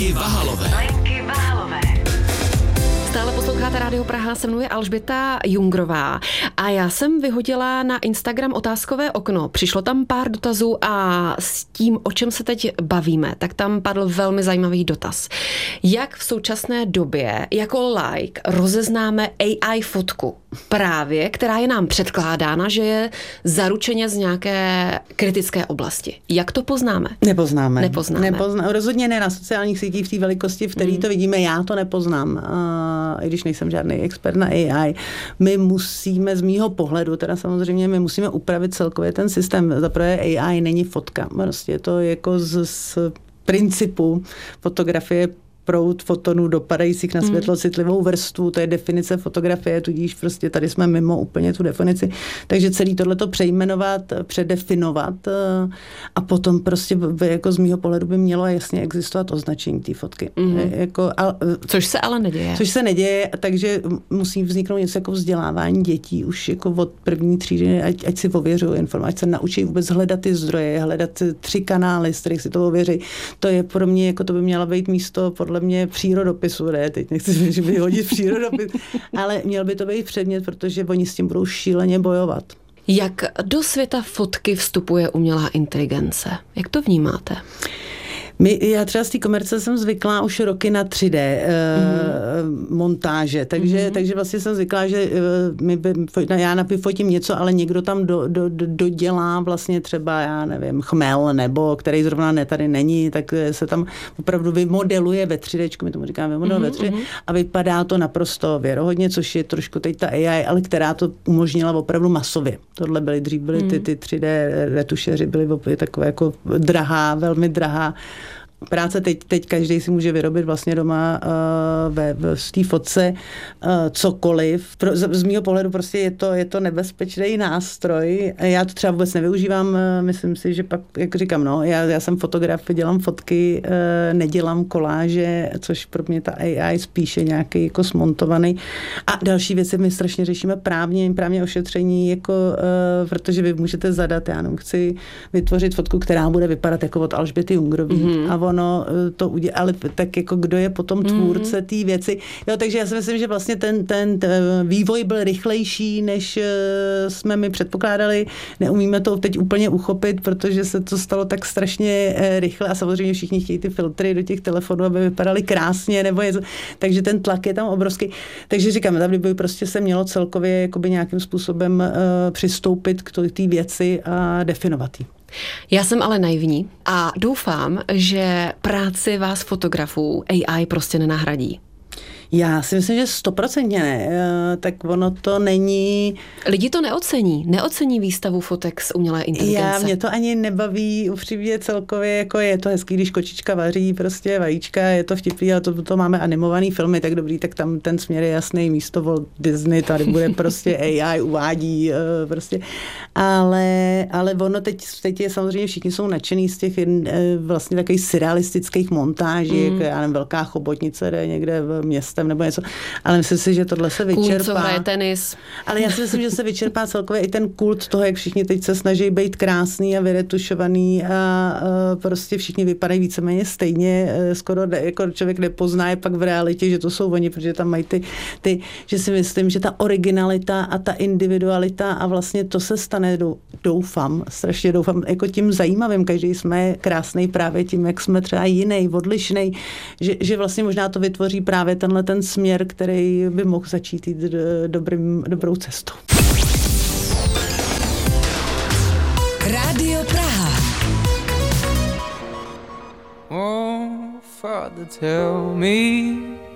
Lenky Vahalové. Stále posloucháte Rádio Praha, se mnou je Alžběta Jungrová a já jsem vyhodila na Instagram otázkové okno. Přišlo tam pár dotazů a s tím, o čem se teď bavíme, tak tam padl velmi zajímavý dotaz. Jak v současné době jako like rozeznáme AI fotku právě, která je nám předkládána, že je zaručeně z nějaké kritické oblasti. Jak to poznáme? Nepoznáme. Rozhodně ne na sociálních sítích v té velikosti, v které to vidíme, já to nepoznám. I když nejsem žádný expert na AI. My musíme z mýho pohledu, teda samozřejmě my musíme upravit celkově ten systém. Zaprvé AI není fotka. Prostě to jako z principu fotografie proud fotonů dopadajících na světlocitlivou vrstvu, to je definice fotografie, tudíž prostě tady jsme mimo úplně tu definici. Takže celý tohleto přejmenovat, předefinovat a potom prostě jako z mýho pohledu by mělo jasně existovat označení té fotky. Což se ale neděje. Což se neděje, takže musí vzniknout něco jako vzdělávání dětí už jako od první třídy, ať si ověřují informace, ať se naučí vůbec hledat ty zdroje, hledat 3 kanály, z kterých si to ověří. To je pro mě, jako to by měla být místo podle mě přírodopisu, ne, teď nechci vyhodit přírodopis, ale měl by to být předmět, protože oni s tím budou šíleně bojovat. Jak do světa fotky vstupuje umělá inteligence? Jak to vnímáte? Já třeba z té komerce jsem zvyklá už roky na 3D montáže, takže vlastně jsem zvyklá, že já vyfotím něco, ale někdo tam dodělá vlastně třeba, já nevím, chmel, nebo který zrovna tady není, tak se tam opravdu vymodeluje ve 3D, my tomu říkáme vymodeluje ve 3D a vypadá to naprosto věrohodně, což je trošku teď ta AI, ale která to umožnila opravdu masově. Tohle dřív byly ty 3D retušeři, byly takové jako drahá, velmi drahá práce. Teď každý si může vyrobit vlastně doma v té fotce cokoliv. Z mýho pohledu prostě je to nebezpečný nástroj. Já to třeba vůbec nevyužívám, myslím si, že pak, jak říkám, já jsem fotograf, dělám fotky, nedělám koláže, což pro mě ta AI spíše nějaký jako smontovaný. A další věci my strašně řešíme právně ošetření, jako, protože vy můžete zadat, já nevím, chci vytvořit fotku, která bude vypadat jako od Alžběty Jungrový. A ono to udělá, ale tak jako kdo je potom tvůrce té věci. Jo, takže já si myslím, že vlastně ten vývoj byl rychlejší, než jsme my předpokládali. Neumíme to teď úplně uchopit, protože se to stalo tak strašně rychle a samozřejmě všichni chtějí ty filtry do těch telefonů, aby vypadaly krásně, nebo něco. Takže ten tlak je tam obrovský. Takže říkám, tady by prostě se mělo celkově jakoby nějakým způsobem přistoupit k té věci a definovat ji. Já jsem ale naivní a doufám, že práci vás fotografů AI prostě nenahradí. Já si myslím, že 100% ne. Tak ono to není... Lidi to neocení výstavu fotek z umělé inteligence. Mě to ani nebaví upřímně celkově, jako je to hezký, když kočička vaří prostě vajíčka, je to vtipný, ale to máme animovaný filmy, tak dobrý, tak tam ten směr je jasný, místo Walt Disney, tady bude prostě AI uvádí prostě. Ale ono teď je samozřejmě všichni jsou nadšený z těch vlastně takových surrealistických montáží, jako já nevím, velká chobotnice jde někde v městem nebo něco, ale myslím si, že tohle se vyčerpá. Co hraje tenis. Ale já si myslím, že se vyčerpá celkově i ten kult toho, jak všichni teď se snaží být krásný a vyretušovaný a prostě všichni vypadají víceméně stejně, skoro jako člověk nepozná je pak v realitě, že to jsou oni, protože tam mají ty že si myslím, že ta originalita a ta individualita a vlastně to se stane, strašně doufám, jako tím zajímavým, každý jsme krásnej právě tím, jak jsme třeba jiný, odlišnej, že vlastně možná to vytvoří právě ten směr, který by mohl začít jít dobrou cestou. Rádio Praha. Oh, Father, tell me